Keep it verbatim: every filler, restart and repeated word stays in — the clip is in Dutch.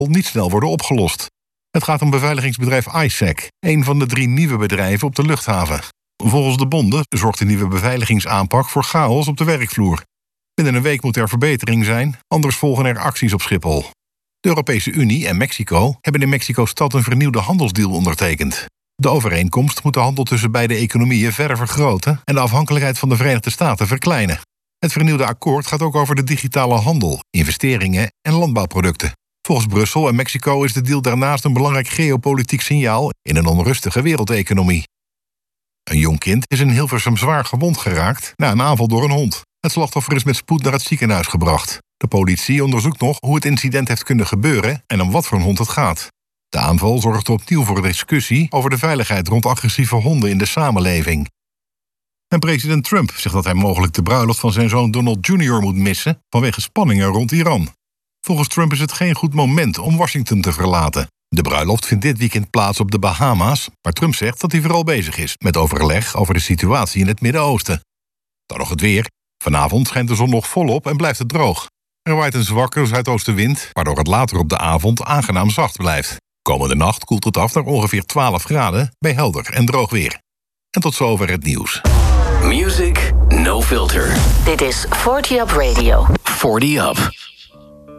niet snel worden opgelost. Het gaat om beveiligingsbedrijf I S E C, een van de drie nieuwe bedrijven op de luchthaven. Volgens de bonden zorgt de nieuwe beveiligingsaanpak voor chaos op de werkvloer. Binnen een week moet er verbetering zijn, anders volgen er acties op Schiphol. De Europese Unie en Mexico hebben in Mexico-stad een vernieuwde handelsdeal ondertekend. De overeenkomst moet de handel tussen beide economieën verder vergroten en de afhankelijkheid van de Verenigde Staten verkleinen. Het vernieuwde akkoord gaat ook over de digitale handel, investeringen en landbouwproducten. Volgens Brussel en Mexico is de deal daarnaast een belangrijk geopolitiek signaal in een onrustige wereldeconomie. Een jong kind is in Hilversum zwaar gewond geraakt na een aanval door een hond. Het slachtoffer is met spoed naar het ziekenhuis gebracht. De politie onderzoekt nog hoe het incident heeft kunnen gebeuren en om wat voor een hond het gaat. De aanval zorgde opnieuw voor een discussie over de veiligheid rond agressieve honden in de samenleving. En president Trump zegt dat hij mogelijk de bruiloft van zijn zoon Donald junior moet missen vanwege spanningen rond Iran. Volgens Trump is het geen goed moment om Washington te verlaten. De bruiloft vindt dit weekend plaats op de Bahama's, maar Trump zegt dat hij vooral bezig is met overleg over de situatie in het Midden-Oosten. Dan nog het weer. Vanavond schijnt de zon nog volop en blijft het droog. Er waait een zwakke zuidoostenwind, waardoor het later op de avond aangenaam zacht blijft. Komende nacht koelt het af naar ongeveer twaalf graden bij helder en droog weer. En tot zover het nieuws. Music No Filter. Dit is forty Up Radio. forty Up.